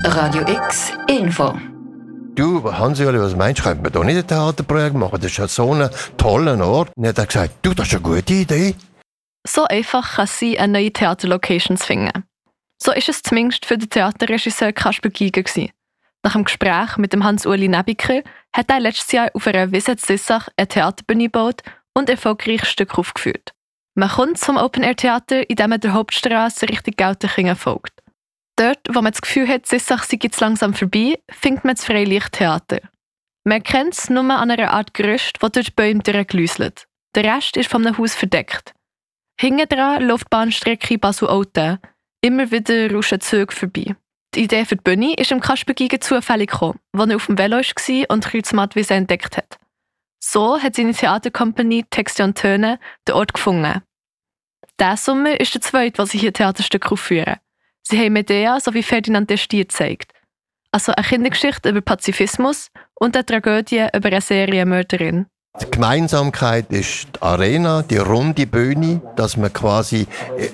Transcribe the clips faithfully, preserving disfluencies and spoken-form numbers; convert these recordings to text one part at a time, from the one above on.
Radio X Info. Du, Hans-Juli, was meinst du? Könnte man da nicht ein Theaterprojekt machen? Das ist ja so ein toller Ort. Und er hat gesagt, du, das ist eine gute Idee. So einfach kann es sein, eine neue Theaterlocation zu finden. So ist es zumindest für den Theaterregisseur Kasper Giger gewesen. Nach dem Gespräch mit dem Hans-Uli Nebiker hat er letztes Jahr auf einer Wiese zu Sissach eine Theaterbühne gebaut und erfolgreich Stücke aufgeführt. Man kommt zum Open-Air-Theater, indem man der Hauptstrasse Richtung Geltenkingen folgt. Dort, wo man das Gefühl hat, Sissach sei jetzt langsam vorbei, findet man das Freilichttheater. Man kennt es nur an einer Art Gerüst, das durch die Bäume durchgeläuselt. Der Rest ist von einem Haus verdeckt. Hinten dran läuft die Bahnstrecke Basel-Olten. Immer wieder rauschen Züge vorbei. Die Idee für die Bühne ist dem Kasper Giger zufällig gekommen, als er auf dem Velo war und Kreuzmattwiese entdeckt hat. So hat seine Theaterkompanie Texte und Töne den Ort gefunden. Diesen Sommer ist der zweite, was sie hier Theaterstücke aufführen. Sie haben Medea sowie Ferdinand der Stier gezeigt. Also eine Kindergeschichte über Pazifismus und eine Tragödie über eine Serienmörderin. Die Gemeinsamkeit ist die Arena, die runde Bühne, dass man quasi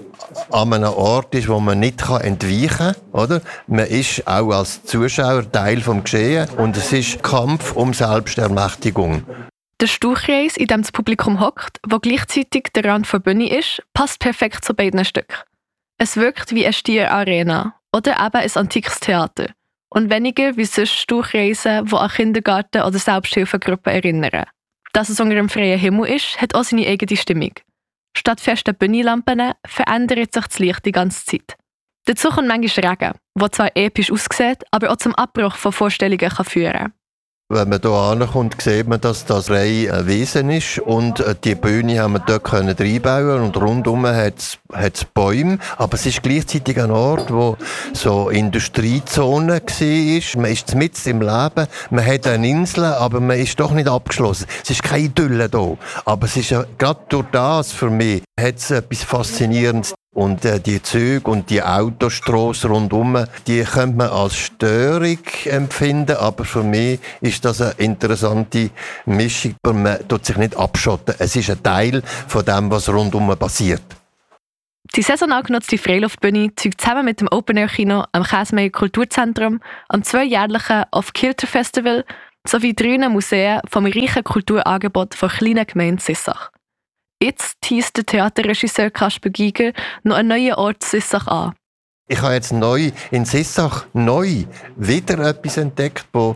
an einem Ort ist, wo man nicht entweichen kann. Oder? Man ist auch als Zuschauer Teil des Geschehens und es ist Kampf um Selbstermächtigung. Der Stuhlkreis, in dem das Publikum hockt, wo gleichzeitig der Rand der Bühne ist, passt perfekt zu beiden Stücken. Es wirkt wie eine Stierarena oder eben ein antikes Theater und weniger wie sonst Stuhlkreise, die an Kindergarten- oder Selbsthilfegruppen erinnern. Dass es unter einem freien Himmel ist, hat auch seine eigene Stimmung. Statt festen Bühnenlampen verändert sich das Licht die ganze Zeit. Dazu kommt manchmal Regen, der zwar episch aussieht, aber auch zum Abbruch von Vorstellungen kann führen kann. Wenn man hier ankommt, sieht man, dass das freie Wesen ist und die Bühne haben wir dort reinbauen und rundum hat es Bäume. Aber es ist gleichzeitig ein Ort, wo so Industriezone war. Man ist mitten im Leben, man hat eine Insel, aber man ist doch nicht abgeschlossen. Es ist keine Idylle hier. Aber es ist ja, gerade durch das für mich hat es etwas Faszinierendes. Und äh, die Züge und die Autostrasse rundum, die könnte man als Störung empfinden, aber für mich ist das eine interessante Mischung. Man tut sich nicht abschotten. Es ist ein Teil von dem, was rundum passiert. Die saisonal genutzte Freiluftbühne zeugt zusammen mit dem Open-Air-Kino am Käsemeier Kulturzentrum, am zweijährlichen Off-Kilter-Festival sowie drei Museen vom reichen Kulturangebot von kleinen Gemeinde Sissach. Jetzt teast der Theaterregisseur Kasper Giger noch einen neuen Ort Sissach an. Ich habe jetzt neu in Sissach neu wieder etwas entdeckt, wo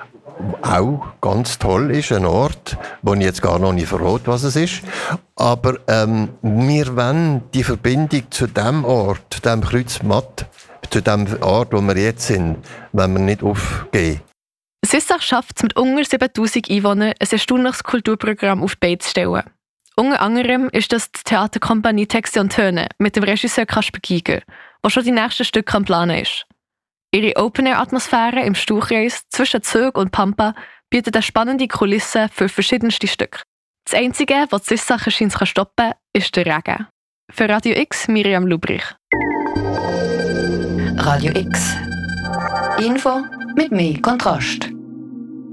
auch ganz toll ist. Ein Ort, wo ich jetzt gar noch nicht verrate, was es ist. Aber ähm, wir wollen die Verbindung zu dem Ort, zu dem Kreuzmatt, zu dem Ort, wo wir jetzt sind, wenn wir nicht aufgeben. Sissach schafft es mit unter siebentausend Einwohnern, ein erstaunliches Kulturprogramm auf die Beine zu stellen. Unter anderem ist das die Theaterkompanie Texte und Töne mit dem Regisseur Kasper Giger, der schon die nächsten Stücke am Planen ist. Ihre Open-Air-Atmosphäre im Stuhlkreis zwischen Zug und Pampa bietet eine spannende Kulisse für verschiedenste Stücke. Das Einzige, was die Sissach scheint zu stoppen, ist der Regen. Für Radio X, Miriam Lubrich. Radio X Info mit mehr Kontrast.